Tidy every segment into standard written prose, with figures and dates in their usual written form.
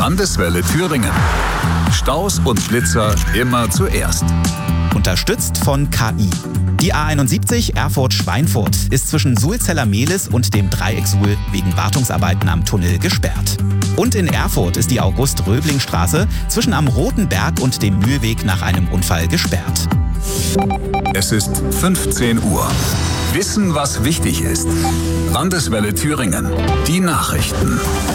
Landeswelle Thüringen. Staus und Blitzer immer zuerst. Unterstützt von KI. Die A71 Erfurt-Schweinfurt ist zwischen Sulzeller-Mehlis und dem Dreiecksuhl wegen Wartungsarbeiten am Tunnel gesperrt. Und in Erfurt ist die August-Röbling-Straße zwischen am Roten Berg und dem Mühlweg nach einem Unfall gesperrt. Es ist 15 Uhr. Wissen, was wichtig ist. Landeswelle Thüringen. Die Nachrichten.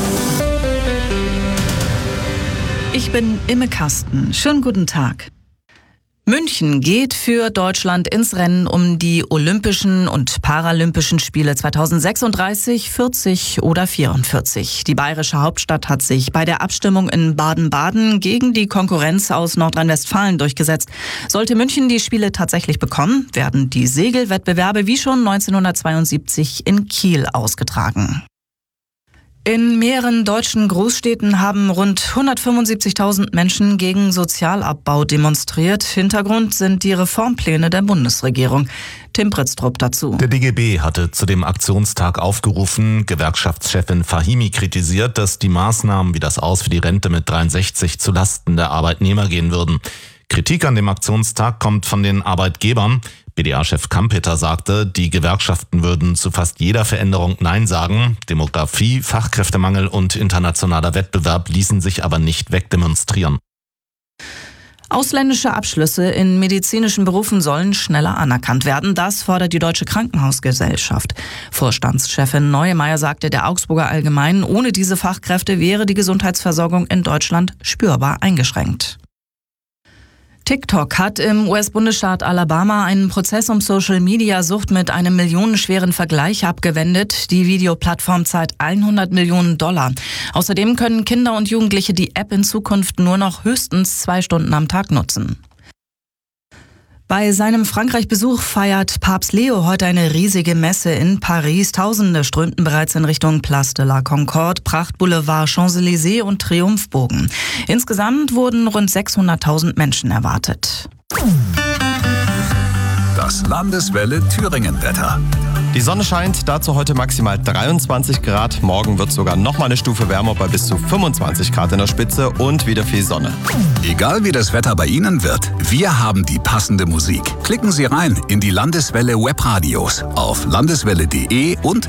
Ich bin Imme Kasten. Schönen guten Tag. München geht für Deutschland ins Rennen um die Olympischen und Paralympischen Spiele 2036, 40 oder 44. Die bayerische Hauptstadt hat sich bei der Abstimmung in Baden-Baden gegen die Konkurrenz aus Nordrhein-Westfalen durchgesetzt. Sollte München die Spiele tatsächlich bekommen, werden die Segelwettbewerbe wie schon 1972 in Kiel ausgetragen. In mehreren deutschen Großstädten haben rund 175.000 Menschen gegen Sozialabbau demonstriert. Hintergrund sind die Reformpläne der Bundesregierung. Tim Pritztrup dazu. Der DGB hatte zu dem Aktionstag aufgerufen. Gewerkschaftschefin Fahimi kritisiert, dass die Maßnahmen wie das Aus für die Rente mit 63 zu Lasten der Arbeitnehmer gehen würden. Kritik an dem Aktionstag kommt von den Arbeitgebern. BDA-Chef Kampeter sagte, die Gewerkschaften würden zu fast jeder Veränderung Nein sagen. Demografie, Fachkräftemangel und internationaler Wettbewerb ließen sich aber nicht wegdemonstrieren. Ausländische Abschlüsse in medizinischen Berufen sollen schneller anerkannt werden. Das fordert die Deutsche Krankenhausgesellschaft. Vorstandschefin Neuemeier sagte der Augsburger Allgemeinen, ohne diese Fachkräfte wäre die Gesundheitsversorgung in Deutschland spürbar eingeschränkt. TikTok hat im US-Bundesstaat Alabama einen Prozess um Social-Media-Sucht mit einem millionenschweren Vergleich abgewendet. Die Videoplattform zahlt $100 Millionen. Außerdem können Kinder und Jugendliche die App in Zukunft nur noch höchstens 2 Stunden am Tag nutzen. Bei seinem Frankreich-Besuch feiert Papst Leo heute eine riesige Messe in Paris. Tausende strömten bereits in Richtung Place de la Concorde, Prachtboulevard, Champs-Élysées und Triumphbogen. Insgesamt wurden rund 600.000 Menschen erwartet. Das Landeswelle Thüringen-Wetter. Die Sonne scheint, dazu heute maximal 23 Grad. Morgen wird sogar noch mal eine Stufe wärmer bei bis zu 25 Grad in der Spitze und wieder viel Sonne. Egal wie das Wetter bei Ihnen wird, wir haben die passende Musik. Klicken Sie rein in die Landeswelle Webradios auf landeswelle.de und